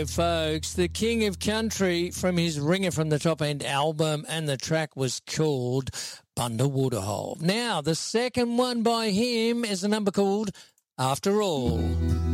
go, folks. The King of Country from his Ringer from the Top End album, and the track was called Bunda Waterhole. Now, the second one by him is a number called After All.